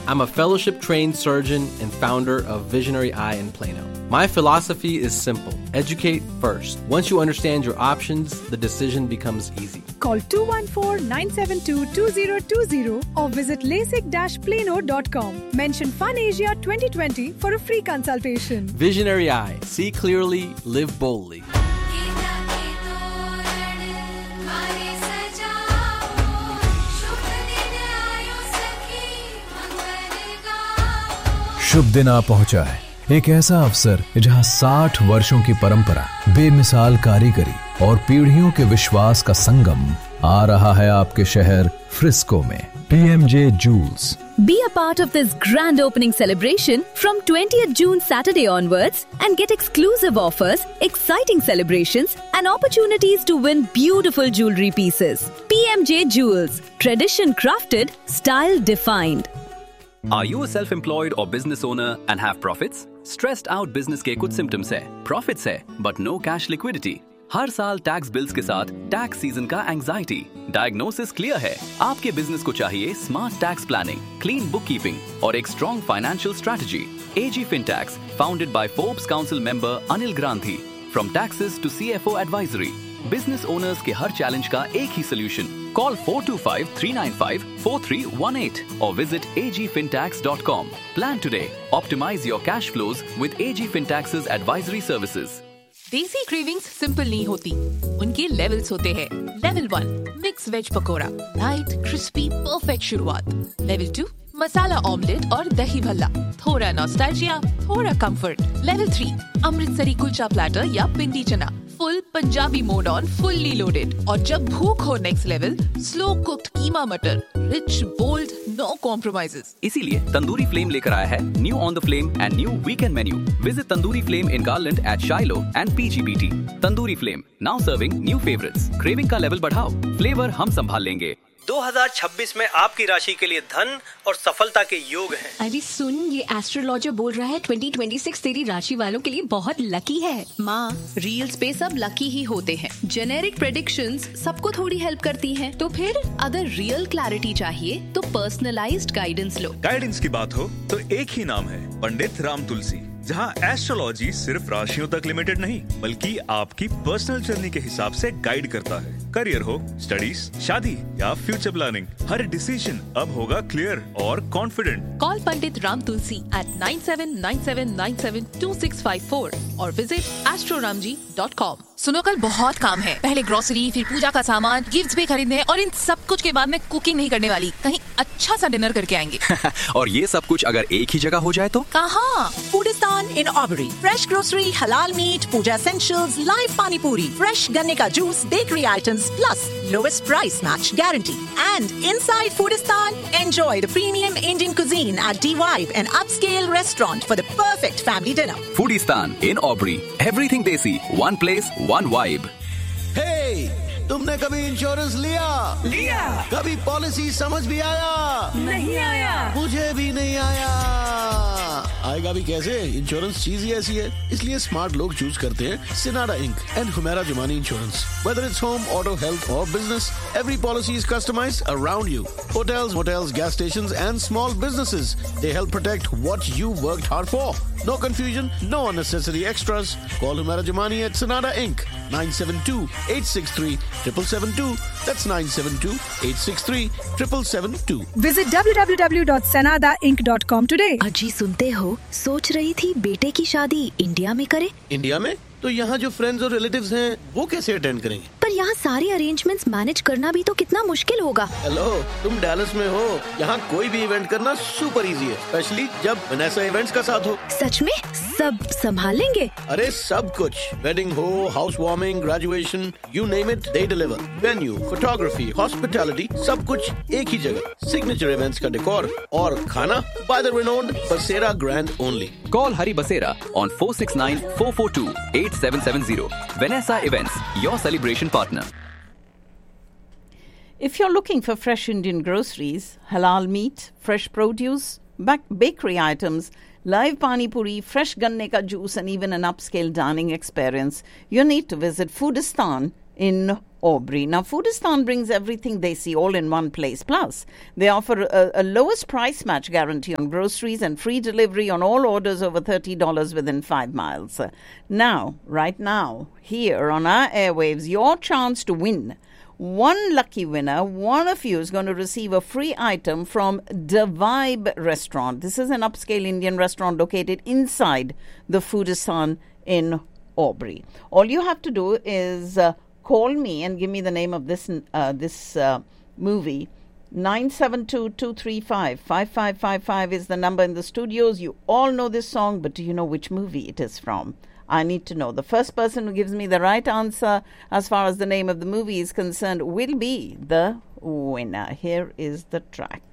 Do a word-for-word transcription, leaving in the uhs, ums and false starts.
I'm a fellowship-trained surgeon and founder of Visionary Eye in Plano. My philosophy is simple. Educate first. Once you understand your options, the decision becomes easy. Call two one four, nine seven two, two zero two zero or visit lasik dash plano dot com. Mention FunAsia twenty twenty for a free consultation. Visionary Eye. See clearly, live boldly. शुभ दिन आ पहुंचा है, एक ऐसा अवसर जहां साठ वर्षों की परंपरा, बेमिसाल कारीगरी और पीढ़ियों के विश्वास का संगम आ रहा है आपके शहर फ्रिस्को में। पीएमजे Jewels. Be a part of this grand opening celebration from twentieth June Saturday onwards and get exclusive offers, exciting celebrations and opportunities to win beautiful jewelry pieces. P M J Jewels, tradition crafted, style defined. Are you a self-employed or business owner and have profits? Stressed out business के कुछ symptoms है, profits है, but no cash liquidity. हर साल tax bills के साथ tax season का anxiety. Diagnosis clear है, आपके बिजनेस को चाहिए smart tax planning, clean book keeping और एक strong financial strategy. AG फिनटैक्स, founded by Forbes council member Anil ग्रांथी, from taxes to CFO advisory. Business owners के हर चैलेंज का एक ही solution. Call four two five, three nine five, four three one eight or visit a g fintax dot com. Plan today. Optimize your cash flows with A G Fintax's advisory services. देसी cravings simple नहीं होती, उनके levels होते हैं। Level one, mix veg pakora, light crispy perfect शुरुआत। Level two, मसाला omelette और दही भल्ला, थोड़ा नॉस्टैल्जिया, थोड़ा comfort. Level three, Amritsari kulcha platter या पिंडी चना, full Punjabi mode on, fully loaded. और जब भूख हो नेक्स्ट लेवल, स्लो कुक्ड कीमा मटर, रिच बोल्ड, नो कॉम्प्रोमाइजेस। इसीलिए तंदूरी फ्लेम लेकर आया है new on the flame and new weekend menu. Visit tandoori flame in garland eight शाइलो and पीजीबीटी। Tandoori flame, now serving new favourites. Craving का लेवल बढ़ाओ, फ्लेवर हम संभाल लेंगे। दो हज़ार छब्बीस में आपकी राशि के लिए धन और सफलता के योग हैं। अरे सुन, ये एस्ट्रोलॉजर बोल रहा है ट्वेंटी ट्वेंटी सिक्स तेरी राशि वालों के लिए बहुत लकी है। माँ, रील्स पे सब लकी ही होते हैं। जेनेरिक प्रेडिक्शंस सबको थोड़ी हेल्प करती हैं। तो फिर अगर रियल क्लैरिटी चाहिए तो पर्सनलाइज्ड गाइडेंस लो। गाइडेंस की बात हो तो एक ही नाम है, पंडित राम तुलसी, जहाँ एस्ट्रोलॉजी सिर्फ राशियों तक लिमिटेड नहीं बल्कि आपकी पर्सनल जर्नी के हिसाब से गाइड करता है। करियर हो, स्टडीज, शादी या फ्यूचर प्लानिंग, हर डिसीजन अब होगा क्लियर और confident. Call Pandit Ram Tulsi eight nine seven nine seven nine seven to six five four और visit astro Ram ji dot com. सुनो, कल बहुत काम है। पहले ग्रोसरी, फिर पूजा का सामान, गिफ्ट्स भी खरीदने और इन सब कुछ के बाद मैं कुकिंग नहीं करने वाली, कहीं अच्छा सा डिनर करके आएंगे। और ये सब कुछ अगर एक ही जगह हो जाए तो? कहाँ? फूडिस्तान इन ऑबरी। फ्रेश ग्रोसरी, हलाल मीट, पूजा एसेंशियल्स, लाइव पानी पूरी, फ्रेश गन्ने का juice, bakery items plus lowest price match guarantee. And inside Foodistan, enjoy the premium Indian cuisine at D-Vibe, an upscale restaurant for the perfect family dinner. Foodistan in Aubrey. Everything Desi. One place, one vibe. Hey! तुमने कभी insurance लिया? लिया। कभी policy समझ भी आया? नहीं आया। मुझे भी नहीं आया। आएगा भी कैसे? इंश्योरेंस चीज ही ऐसी है, इसलिए स्मार्ट लोग चूज करते हैं सिनाडा ink and Humera Jumani insurance. Whether it's home, auto, health or business, every policy is customized around you. Hotels, motels, gas stations and small businesses, they help protect what you worked hard for. No confusion, no unnecessary extras. Call Humera Jumani at Sanada Incorporated. nine seven two, eight six three, seven seven seven two. That's nine seven two, eight six three, seven seven seven two. Visit w w w dot sanada inc dot com today. अजी सुनते हो, सोच रही थी बेटे की शादी India में करे। इंडिया में? तो यहाँ जो फ्रेंड्स और रिलेटिव्स हैं, वो कैसे अटेंड करेंगे? पर यहाँ सारे अरेंजमेंट्स मैनेज करना भी तो कितना मुश्किल होगा। हेलो, तुम डैलस में हो, यहाँ कोई भी इवेंट करना सुपर इजी है, स्पेशली जब वनेसा इवेंट्स का साथ हो। सच में? सब संभाल लेंगे? अरे सब कुछ, वेडिंग हो, house warming, graduation, you name it, they deliver. Venue, photography, hospitality, सब कुछ एक ही जगह। सिग्नेचर इवेंट्स का डेकोर और खाना बाय द रिनोन्ड बसेरा grand only. Call Hari Basera on four six nine, four four two, eight seven seven zero. Vanessa Events, your celebration partner. If you're looking for fresh Indian groceries, halal meat, fresh produce, back- bakery items, live pani puri, fresh ganne ka juice and even an upscale dining experience, you need to visit Foodistan in Aubrey. Now, Foodistan brings everything they see all in one place. Plus, they offer a, a lowest price match guarantee on groceries and free delivery on all orders over thirty dollars within five miles. Now, right now, here on our airwaves, your chance to win. One lucky winner, one of you is going to receive a free item from The Vibe Restaurant. This is an upscale Indian restaurant located inside the Foodistan in Aubrey. All you have to do is uh, call me and give me the name of this uh, this uh, movie. nine seven two, two three five, five five five five is the number in the studios. You all know this song, but do you know which movie it is from? I need to know. The first person who gives me the right answer as far as the name of the movie is concerned will be the winner. Here is the track.